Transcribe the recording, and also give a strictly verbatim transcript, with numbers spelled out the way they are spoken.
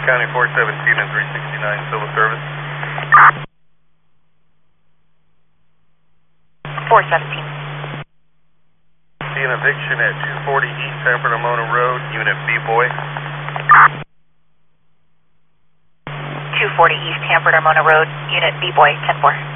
County four seventeen and three sixty-nine, civil service. four seventeen. See an eviction at two forty East San Bernardino Road, Unit B-Boy. two forty East San Bernardino Road, Unit B-Boy, ten four.